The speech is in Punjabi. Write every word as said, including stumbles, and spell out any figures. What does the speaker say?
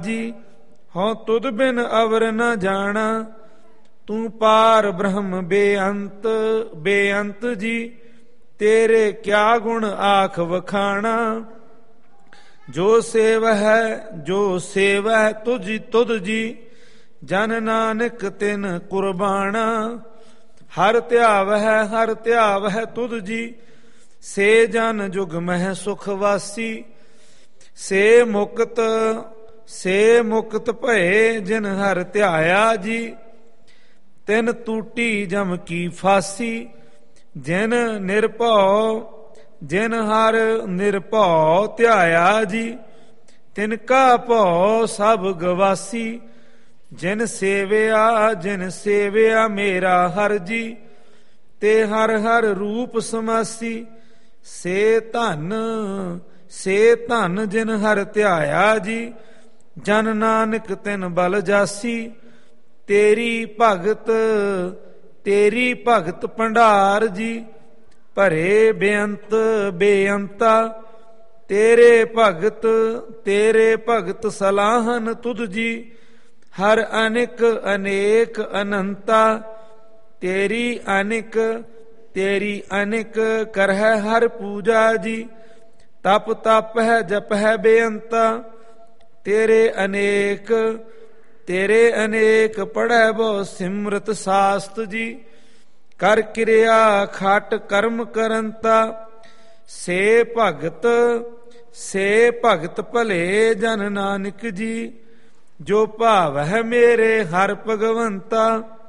ਜੀ ਹਉ ਤੁਧ ਬਿਨ ਅਵਰ ਨ ਜਾਣਾ। ਤੂੰ ਪਾਰ ਬ੍ਰਹਮ ਬੇਅੰਤ ਬੇਅੰਤ ਜੀ, ਤੇਰੇ ਕਿਆ ਗੁਣ ਆਖ ਵਖਾਣਾ। ਜੋ ਸੇਵ ਹੈ ਜੋ ਸੇਵ ਹੈ ਤੁਝ ਤੁਧ ਜੀ, ਜਨ ਨਾਨਕ ਤਿਨ ਕੁਰਬਾਣਾ। ਹਰ ਧਿਆਵ ਹੈ ਹਰ ਧਿਆਵ ਹੈ ਤੁਧ ਜੀ, ਸੇ ਜਨ ਜੁਗ ਮਹਿ ਸੁਖ ਵਾਸੀ। ਸੇ ਮੁਕਤ ਸੇ ਮੁਕਤ ਭਏ ਜਿਨ ਹਰ ਧਿਆਇਆ ਜੀ, ਤਿਨ ਟੂਟੀ ਜਮ ਕੀ ਫਾਸੀ। ਜਿਨ ਨਿਰਭਉ ਜਿਨ ਹਰ ਨਿਰਭਉ ਧਿਆਇਆ ਜੀ, ਤਿਨ ਕਾ ਭਉ ਸਭ ਗਵਾਸੀ। ਜਿਨ ਸੇਵਿਆ ਜਿਨ ਸੇਵਿਆ ਮੇਰਾ ਹਰ ਜੀ, ਤੇ ਹਰ ਹਰ ਰੂਪ ਸਮਾਸੀ। ਸੇ ਧਨ ਸੇ ਧਨ ਜਿਨ ਹਰ ਧਿਆਇਆ ਜੀ, ਜਨ ਨਾਨਕ ਤਿਨ ਬਲ ਜਾਸੀ। ਤੇਰੀ ਭਗਤ ਤੇਰੀ ਭਗਤ ਭੰਡਾਰ ਜੀ, ਭਰੇ ਬੇਅੰਤ ਬੇਅੰਤਾ। ਤੇਰੇ ਭਗਤ ਤੇਰੇ ਭਗਤ ਸਲਾਹਨ ਤੁਧ ਜੀ, ਹਰ ਅਨੇਕ ਅਨੇਕ ਅਨੰਤਾ। ਤੇਰੀ ਅਨੇਕ ਤੇਰੀ ਅਨੇਕ ਕਰਹਿ ਹਰ ਪੂਜਾ ਜੀ, ਤਪ ਤਪ ਹੈ ਜਪ ਹੈ ਬੇਅੰਤਾ। ਤੇਰੇ ਅਨੇਕ ਤੇਰੇ ਅਨੇਕ ਪੜ੍ਹੈ ਬਹੁ ਸਿਮਰਤ ਸਾਸਤ ਜੀ, ਕਰ ਕਿਰਿਆ ਖਟ ਕਰਮ ਕਰੰਤਾ। ਸੇ ਭਗਤ ਸੇ ਭਗਤ ਭਲੇ ਜਨ ਨਾਨਕ ਜੀ, ਜੋ ਭਾਵ ਹੈ ਮੇਰੇ ਹਰ ਭਗਵੰਤਾ।